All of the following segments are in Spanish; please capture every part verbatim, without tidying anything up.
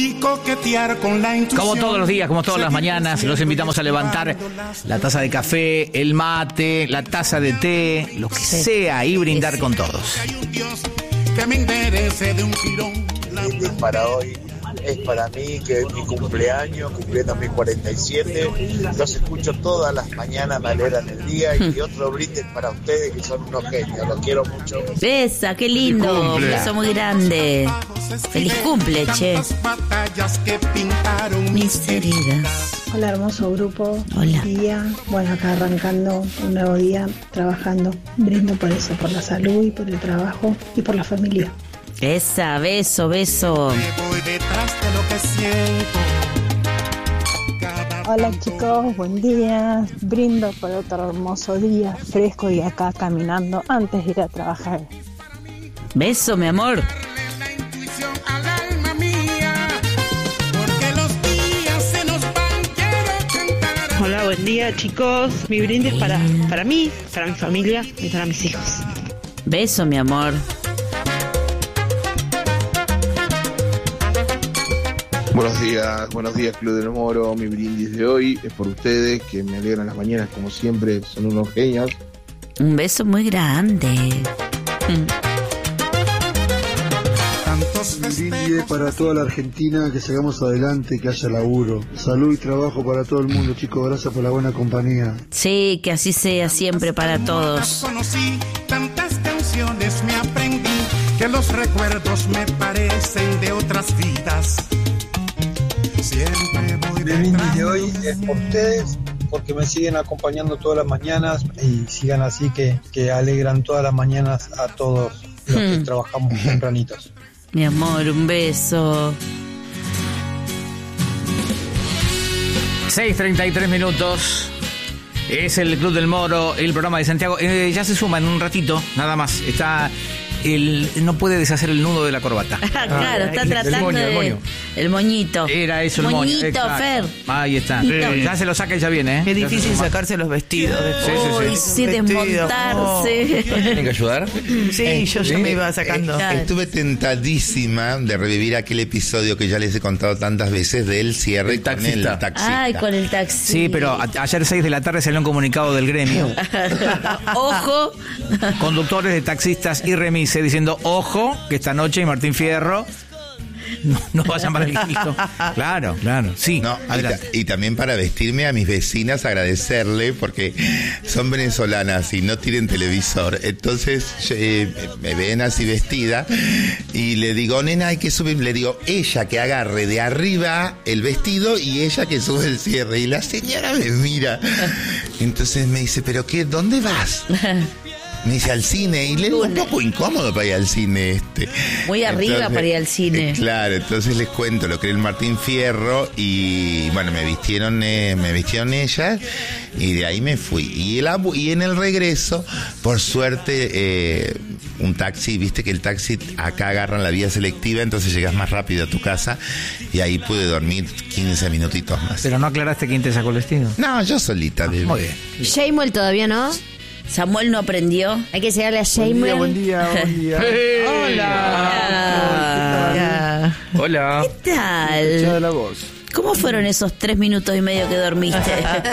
y coquetear con la intuición. Como todos los días, como todas las mañanas, los invitamos a levantar la taza de café, el mate, la taza de té, lo que sí. sea, y brindar sí. con todos. Que me interese de un tirón. Es para hoy, es para mí, que es mi cumpleaños, cumpliendo mis cuarenta y siete. Los escucho todas las mañanas, me alegran el día. Y otro brindis para ustedes, que son unos genios, los quiero mucho. Besa, qué lindo, un beso muy grande. Feliz cumple, che. Mis heridas. Hola, hermoso grupo. Hola. Buen día. Bueno, acá arrancando un nuevo día, trabajando. Brindo por eso, por la salud y por el trabajo y por la familia. Esa, beso, beso. Hola chicos, buen día. Brindo por otro hermoso día, fresco y acá caminando antes de ir a trabajar. Beso, mi amor. Hola, buen día chicos. Mi brindis para, para mí, para mi familia y para mis hijos. Beso, mi amor. Buenos días, buenos días Club del Moro. Mi brindis de hoy es por ustedes, que me alegran las mañanas como siempre, son unos genios. Un beso muy grande. Brindis para toda la Argentina, que sigamos adelante, que haya laburo. Salud y trabajo para todo el mundo, chicos, gracias por la buena compañía. Sí, que así sea siempre para todos. Conocí tantas canciones, me aprendí que los recuerdos me parecen de otras vidas. Siempre voy de brindis de hoy es por ustedes, porque me siguen acompañando todas las mañanas y sigan así, que, que alegran todas las mañanas a todos los hmm. que trabajamos tempranitos. Mi amor, un beso. seis treinta y tres minutos. Es el Club del Moro, el programa de Santiago. Eh, ya se suma en un ratito, nada más. Está... El, no puede deshacer el nudo de la corbata. Claro, está el, tratando el moño, de... El moño. El moñito. Era eso, el moñito, moño. Moñito, Fer. Ahí está. Sí. Ya se lo saca y ya viene, ¿eh? Es difícil sacarse los vestidos. Sí, sí, sí. sí, sí desmontarse. ¿Tienen que ayudar? Sí, eh, yo ya ¿sí? me iba sacando. Eh, estuve tentadísima de revivir aquel episodio que ya les he contado tantas veces del cierre el con el taxista. Ay, con el taxi. Sí, pero a, ayer seis de la tarde salió un comunicado del gremio. Ojo. Conductores de taxistas y remises diciendo, ojo, que esta noche y Martín Fierro no, no vayan para el Cristo. Claro, claro, sí. No, y, ta- y también para vestirme a mis vecinas, agradecerle, porque son venezolanas y no tienen televisor. Entonces eh, me ven así vestida y le digo, nena, hay que subir. Le digo, ella que agarre de arriba el vestido y ella que sube el cierre. Y la señora me mira. Entonces me dice, ¿pero qué? ¿Dónde vas? Me dice, al cine, y le digo, un poco incómodo para ir al cine este. Muy arriba entonces, para ir al cine. Eh, claro, entonces les cuento lo que era el Martín Fierro y bueno, me vistieron eh, me vistieron ellas y de ahí me fui. Y, el, y en el regreso, por suerte, eh, un taxi, viste que el taxi acá agarran la vía selectiva, entonces llegas más rápido a tu casa y ahí pude dormir quince minutitos más. Pero no aclaraste quién te sacó el vestido. No, yo solita. Ah, muy bien. Samuel todavía no. Samuel no aprendió. Hay que llegarle a Samuel. Buen día, buen día, buen día. Hey, Hola. Hola. ¿Qué tal? De la voz. ¿Cómo fueron esos tres minutos y medio que dormiste?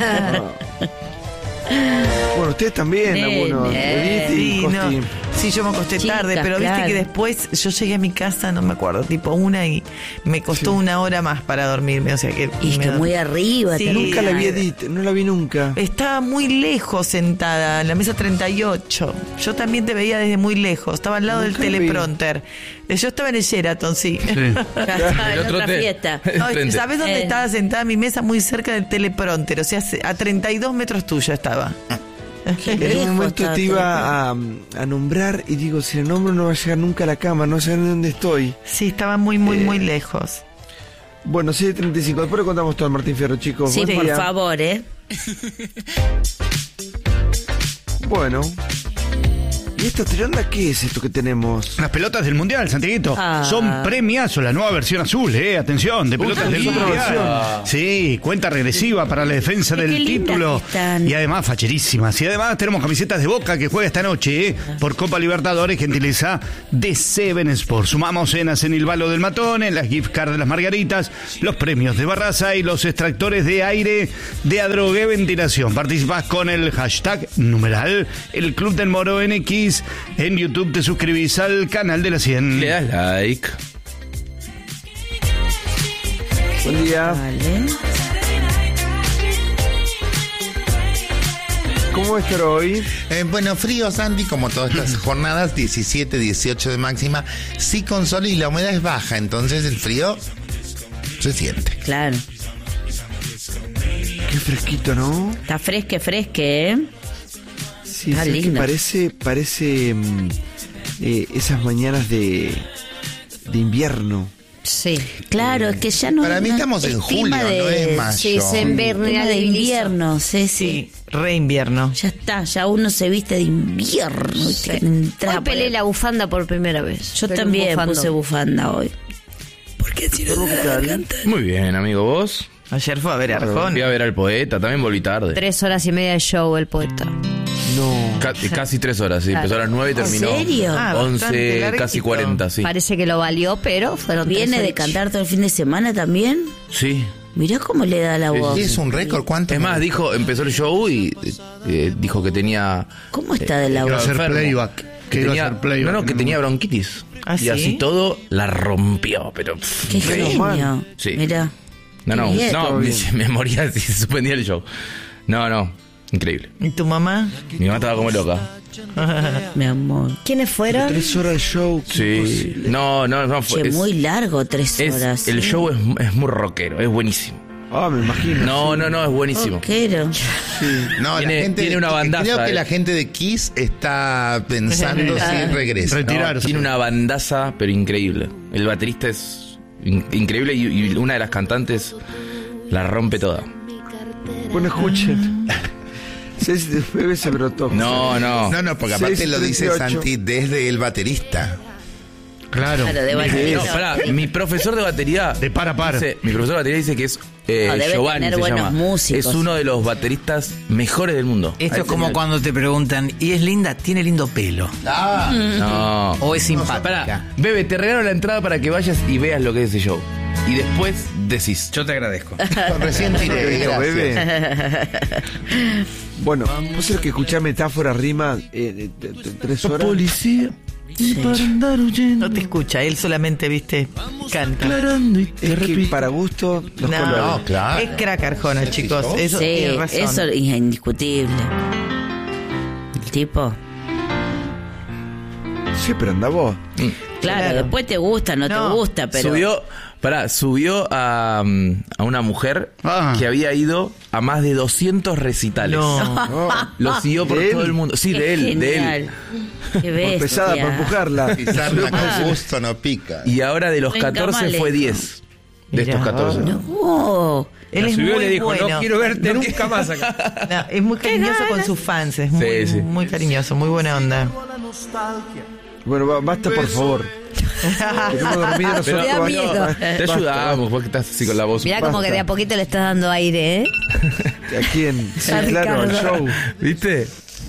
Bueno, ustedes también, Nene. algunos. Edith y Sí, Costi. no. Sí, yo me acosté Chicas, tarde, pero claro. viste que después yo llegué a mi casa, no me acuerdo, tipo una y me costó Sí. una hora más para dormirme, o sea que... Y es me que dormí. muy arriba. Sí. te- Nunca la vi Edith, no la vi nunca. Estaba muy lejos sentada, en la mesa treinta y ocho. Yo también te veía desde muy lejos, estaba al lado Nunca del vi. teleprompter. Yo estaba en el Sheraton, sí. Ya estaba en El otro otra te- fiesta. No, Frente. ¿sabes dónde Eh. estaba sentada mi mesa? Muy cerca del teleprompter, o sea, a treinta y dos metros tuya estaba. En lejos un momento estaba te iba a, a nombrar y digo, si el nombro no va a llegar nunca a la cama, no sé dónde estoy. Sí, estaba muy, muy, Eh. muy lejos. Bueno, seis treinta y cinco, después le contamos todo al Martín Fierro, chicos. Sí, Buen por día. favor, ¿eh? Bueno, ¿Y esto, Trionda, qué es esto que tenemos? Las pelotas del Mundial, Santiaguito. Ah. Son premiazos, la nueva versión azul, eh. Atención, de pelotas Uy, del otra Mundial. versión. Sí, cuenta regresiva para la defensa Qué del lindas título. que están. Y además facherísimas. Y además tenemos camisetas de Boca que juega esta noche, eh, por Copa Libertadores, gentileza de Seven Sports. Sumamos cenas en el Balo del Matone, las gift cards de las Margaritas, los premios de Barraza y los extractores de aire de Adrogué Ventilación. Participás con el hashtag numeral El Club del Moro N X en YouTube. Te suscribís al canal de la cien. Le das like. Buen día. Vale. ¿Cómo va a estar hoy? Eh, bueno, frío, Sandy, como todas estas jornadas, diecisiete, dieciocho de máxima, sí con sol y la humedad es baja, entonces el frío se siente. Claro. Qué fresquito, ¿no? Está fresque, fresque, ¿eh? Sí, Está sí, que lindo. parece, parece mm, eh, esas mañanas de, de invierno. Sí. Claro, es que ya no. Para mí no- estamos en el julio, clima no es mayo. Sí, se Clima de invernaliza. invierno, sí, sí. Sí, re invierno. Ya está, ya uno se viste de invierno. ¿viste? Que entras Hoy a peleé poner- la bufanda por primera vez. Yo Pero también bufando. puse bufanda hoy. Porque si no me da la garganta. Muy bien, amigo, vos. Ayer fue a ver Arjona. Fui a ver al poeta, también volví tarde. Tres horas y media de show el poeta. No. Ca- casi tres horas, sí. Claro. Empezó a las nueve y ¿En terminó. serio? Ah, bastante once, larguito. casi cuarenta, sí. Parece que lo valió, pero fueron tres ¿Viene de horas. cantar todo el fin de semana también? Sí. Mirá cómo le da la voz. Sí, es un récord, ¿cuánto? Es más, dijo, empezó el show y eh, dijo que tenía. ¿Cómo está de la Que iba a voz? hacer enfermo. playback. Que Que iba a tenía, hacer playback. no, no, que en tenía un- bronquitis. ¿Ah, y sí? así todo la rompió, pero. pff, Qué increíble. genio. Sí. Mirá. No, no, Bien. no, Todo me, bien. me moría si se suspendía el show. No, no, increíble. ¿Y tu mamá? Mi mamá estaba como loca. Mi amor. ¿Quiénes fueron? Tres horas de show. qué Sí. imposible. No, no, no. Fue, Che, es- muy largo, tres es- horas. el ¿sí? show es, es muy rockero, es buenísimo. Ah, me imagino. No, no, no, es buenísimo. Rockero. No, Tiene- la gente, tiene una bandaza, creo que eh. la gente de Kiss está pensando si regresa. No, Retirarse. tiene una bandaza, pero increíble. El baterista es in- increíble y, y una de las cantantes la rompe toda. Bueno, escuchen. Ceci de bebé se brotó. No, no. No, no, porque aparte seis, lo dice treinta y ocho. Santi desde el baterista. Claro. Claro, de No, baterista. pará, mi profesor de batería. De par a par. dice- mi profesor de batería dice que es eh, No, debe Giovanni, tener se buenos llama. músicos. Es uno de los bateristas mejores del mundo. A A este ese ese nivel. cuando te preguntan, ¿y es linda? Tiene lindo pelo. No. O es No, simpática. pará, Bebe, te regalo la entrada para que vayas y veas lo que es ese show. Y después decís. Yo te agradezco. Recién tiré, Digo, gracias. bebé. Bueno, vos sabés que escuchar metáfora rima eh, de- de- de tres horas. Policía. No te escucha, él solamente, viste, canta. Es que para gusto los No, colores. No, claro. Es crack Arjona, chicos. Eso Sí, tiene razón. eso es indiscutible. El tipo. Sí, pero anda vos. Claro, Claro. después te gusta, no, No, te gusta, pero. Subió, pará, subió a, mm, a una mujer Ah. que había ido a más de doscientos recitales. No. Lo siguió por ¿De todo él? el mundo. Sí, Qué de él, de él. genial. Qué Por bestia. pesada para empujarla. Si sarna con gusto no pica. Y ahora de los Venga, catorce vale. fue diez. De Mirá. estos catorce. No. Él La es subió y muy le dijo, bueno. no quiero verte nunca más acá. No, es muy cariñoso con sus fans, es muy, Sí, sí. muy cariñoso, muy buena onda. Bueno, ba- basta por favor. Que no hemos dormido Pero- nosotros. Te da basta, miedo. basta. Te ayudamos, vos que estás así con la voz. Mirá como Basta. que de a poquito le estás dando aire, ¿eh? Aquí en. Sí, A claro, el Ricardo. show. ¿Viste?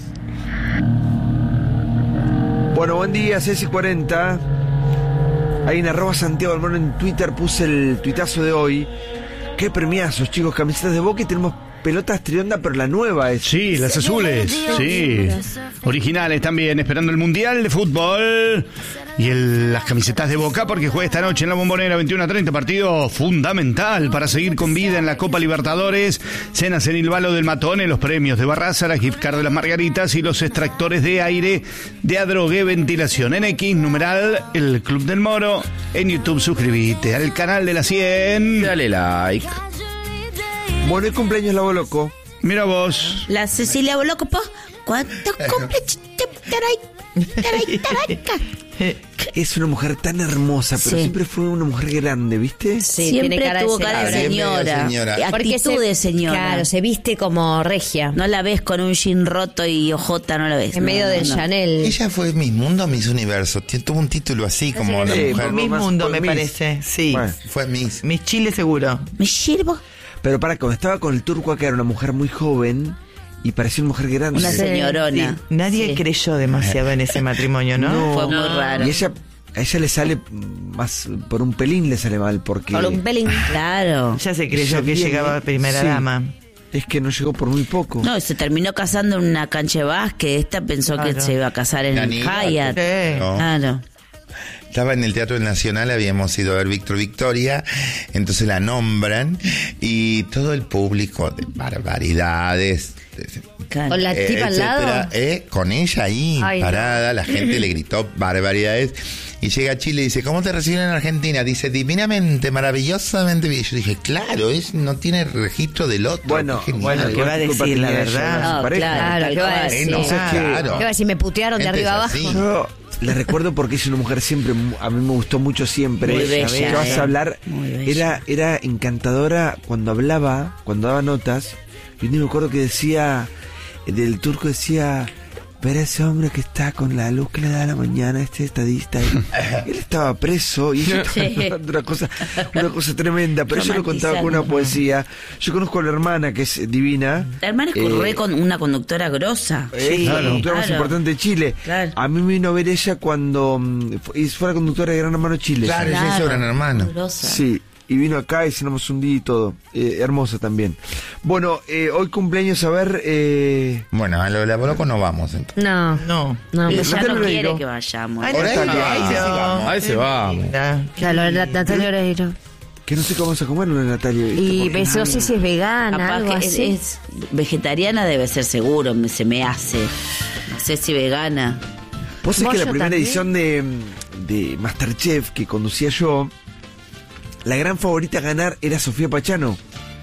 Bueno, buen día, Ceci cuarenta. Ahí en arroba Santiago Almón en Twitter puse el tuitazo de hoy. Qué premiazos, chicos, camisetas de Boca y tenemos pelotas Trionda, pero la nueva es. Sí, las azules, sí. Originales también, esperando el Mundial de Fútbol. Y el- las camisetas de Boca porque juega esta noche en la Bombonera veintiuno a treinta, partido fundamental para seguir con vida en la Copa Libertadores. Cenas en el Balo del Matone, los premios de Barraza, la gift card de las Margaritas y los extractores de aire de Adrogué Ventilación. En X, numeral, el Club del Moro. En YouTube, suscríbete al canal de la cien. Dale like. Bueno, el cumpleaños la loco. Mira vos. La Cecilia Boloco, po. ¿Cuántos cumple? ch- ch- taray, taray, taraca? es una mujer tan hermosa, pero Sí. siempre fue una mujer grande, ¿viste? Sí, Siempre tiene cara de tuvo señora. cara de Siempre señora. señora. Y Porque actitud se- de señora. Claro, se viste como regia. No la ves con un jean roto y ojota, no la ves. En No, medio no, del no. Chanel. Ella fue Miss Mundo, Miss Universo. Tien- Tuvo un título así como la Sí, mujer. Miss más Mundo, por me Miss. parece. Sí. Bueno. Fue Miss. Miss Chile seguro. ¿Me sirvo? Pero para, cuando estaba con el turco acá era una mujer muy joven y parecía una mujer grande. Una señorona. Sí, nadie Sí. creyó demasiado en ese matrimonio, ¿no? Fue muy raro. Y ella, a ella le sale más, por un pelín le sale mal, porque... Por un pelín. Claro. Ya se creyó ella que viene- llegaba primera sí. dama. Es que no llegó por muy poco. No, se terminó casando en una cancha de básquet. Esta pensó Claro. que se iba a casar en el Danila, Hyatt. Sí. No. Claro. Estaba en el Teatro Nacional, habíamos ido a ver Víctor Victoria, entonces la nombran y todo el público de barbaridades. de- Claro. Con la eh, tipa al etcétera, lado. eh, con ella ahí, Ay, no. parada, la gente le gritó barbaridades. Y llega a Chile y dice, ¿cómo te reciben en Argentina? Dice, divinamente, maravillosamente bien. Yo dije, claro, es, no tiene registro del otro. Bueno, Qué genial. bueno, ¿qué igual va a qué culpa decir, la tenía ella, verdad? su No, pareja. Claro, tal ¿qué va a cual. decir? Entonces, Ah, ¿qué? claro. ¿Qué va a decir? Me putearon de Gente arriba es así. abajo. Yo le recuerdo porque es una mujer siempre, mu- a mí me gustó mucho siempre. Muy Ella, bella, que vas eh. a hablar, Muy bella. era, era encantadora cuando hablaba, cuando daba notas. Yo ni me acuerdo que decía, del turco decía, ver a ese hombre que está con la luz que le da a la mañana, este estadista. Y él estaba preso y ella estaba hablando una cosa, una cosa tremenda, pero ella lo contaba con una poesía. Yo conozco a la hermana que es divina. La hermana es Eh, re con una conductora grosa. Es la conductora más claro. importante de Chile. Claro. A mí me vino a ver ella cuando mm, fu- y fue la conductora de Gran Hermano Chile. Claro, ella hizo Gran Hermano. Grosa. Sí, y vino acá y cenamos un día y todo. Eh, hermosa también. Bueno, eh, hoy cumpleaños, a ver... Eh... Bueno, a lo de la Boloco no vamos. entonces. No. No. No, Eh, pues Ella Natalia no quiere Oreiro. que vayamos. Ay, Por ahí Natalia, va, ay, sí, no. vamos. Ahí se va. Mira. Claro, la Natalia Oreiro. Que no sé cómo vamos a comer una Natalia. ¿viste? Y Porque- no sé si es vegana, Capaz algo que es, así. es vegetariana, debe ser seguro, me- se me hace. No sé si vegana. Vos sabés que la Moyo primera también. edición de, de Masterchef que conducía yo, la gran favorita a ganar era Sofía Pachano.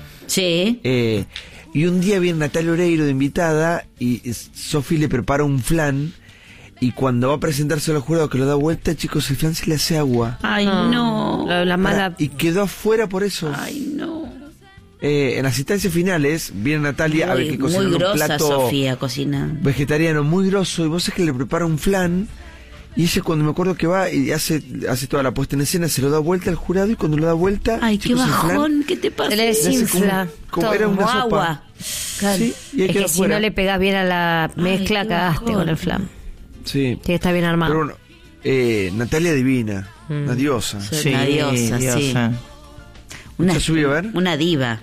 Sí. Eh, y un día viene Natalia Oreiro de invitada y es- Sofi le prepara un flan y cuando va a presentarse a los jurados que lo da vuelta, chicos, el flan se le hace agua. Ay, no. La, la mala. Y quedó afuera por eso. Ay, no. Eh, en las instancias finales viene Natalia a ver Muy, que muy cocina un grosa plato Sofía cocina. vegetariano muy grosso y vos sabés que le prepara un flan y ella cuando me acuerdo que va y hace, hace toda la puesta en escena se lo da vuelta al jurado y cuando lo da vuelta Ay, qué chicos, el flan bajón, ¿qué te pasa? Se le desinfla. como todo. era una Como sopa. agua. Claro. Sí, y ahí es quedó que si fuera. no le pegas bien a la mezcla, qué cagaste bajón. con el flan. Sí. Tiene que estar bien armado. Pero bueno, eh, Natalia divina, Mm. una diosa. Sí, una diosa, sí. Una, ¿Ya subí a ver? una diva.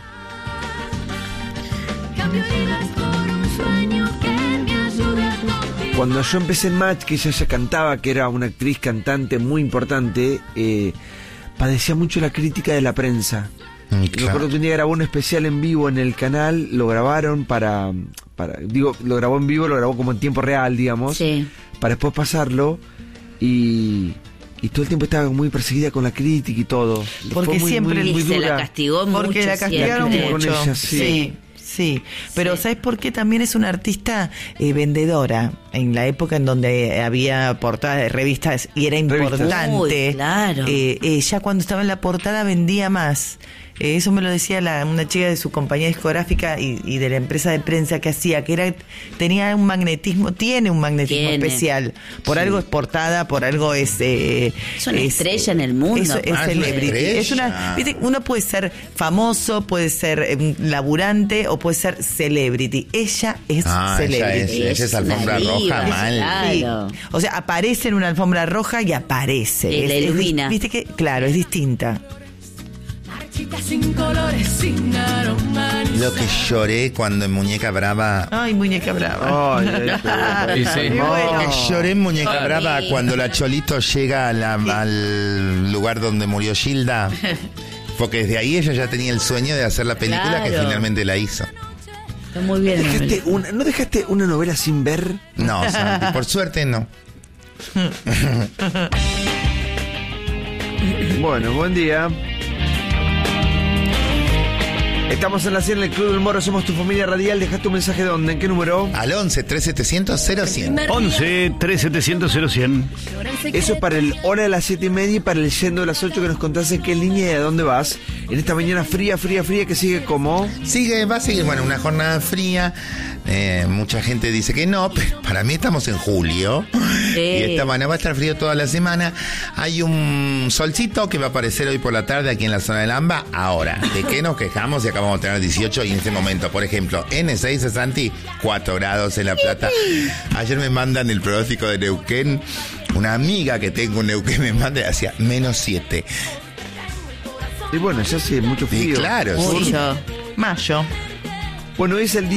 Cuando yo empecé en Match, que ella ya cantaba, que era una actriz cantante muy importante, eh, padecía mucho la crítica de la prensa. Mm, Me claro. acuerdo que un día grabó un especial en vivo en el canal, lo grabaron para, para, digo, lo grabó en vivo, lo grabó como en tiempo real, digamos, Sí. para después pasarlo y, y todo el tiempo estaba muy perseguida con la crítica y todo. Porque Fue muy, siempre muy, muy se la dura. castigó mucho. Porque la castigaron siempre. Con mucho. ella, sí. sí. Sí, pero ¿sabes por qué? También es una artista eh, vendedora. En la época en donde había portadas de revistas y era Revistas. importante. Uy, claro. eh, ella cuando estaba en la portada vendía más. Eh, eso me lo decía la, una chica de su compañía discográfica y, y de la empresa de prensa que hacía, que era tenía un magnetismo, tiene un magnetismo Tiene. especial. Por algo es portada, por algo es... Eh, Es una estrella en el mundo, Eso es Ah, es una celebrity. estrella. Es una, viste, uno puede ser famoso, puede ser eh, laburante o puede ser celebrity. Ella es Ah, ella celebrity. es, ella es una alfombra diva, roja, mal. claro. Sí. O sea, aparece en una alfombra roja y aparece. Sí, Es- la es- ilumina. Viste que, claro, es distinta. Sin colores, sin aroma. Lo que lloré cuando en Muñeca Brava. Ay, muñeca brava. Ay, ay, ay. Y sí. Y bueno. Que lloré en Muñeca Ay. Brava cuando la Cholito llega a la- al lugar donde murió Gilda. Porque desde ahí ella ya tenía el sueño de hacer la película que Claro. finalmente la hizo. Está muy bien. ¿Dejaste una- ¿No dejaste una novela sin ver? No, Santi, por suerte no. Bueno, buen día. Estamos en la cien, en el Club del Moro, somos tu familia radial. Deja tu mensaje ¿dónde? ¿En qué número? Al once, tres setecientos, cero cien. once, tres setecientos, cero cien. Eso es para el hora de las siete y media y para el yendo de las ocho que nos contás en qué línea y a dónde vas. En esta mañana fría, fría, fría que sigue como... Sigue, va a seguir, bueno, una jornada fría. Eh, mucha gente dice que no, pero para mí estamos en julio. Sí. Y esta mañana va a estar frío toda la semana. Hay un solcito que va a aparecer hoy por la tarde aquí en la zona del AMBA. Ahora, ¿de qué nos quejamos si acabamos de tener dieciocho y en este momento, por ejemplo, N seis de Santi, cuatro grados en La Plata? Ayer me mandan el pronóstico de Neuquén. Una amiga que tengo en Neuquén me manda hacia menos siete. Y bueno, ya hace mucho frío. Y claro, Mucho. sí. Mayo. Bueno, hoy es el día